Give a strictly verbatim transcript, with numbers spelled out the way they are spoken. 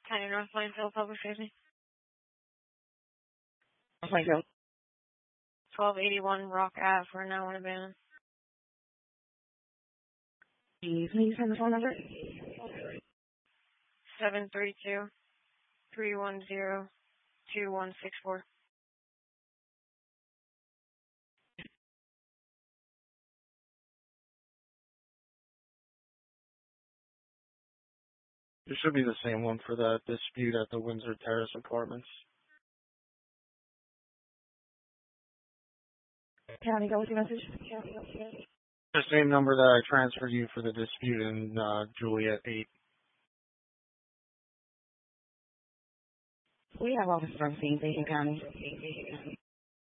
County North Plainfield Public Safety. Plainfield. twelve eighty-one Rock Ave for now in abandoned. Please send the phone number. seven three two, three one zero, two one six four. There should be the same one for that dispute at the Windsor Terrace Apartments. County, go with your message. The same number that I transferred you for the dispute in uh, Juliet eight. We have officers on scene, Dayton County.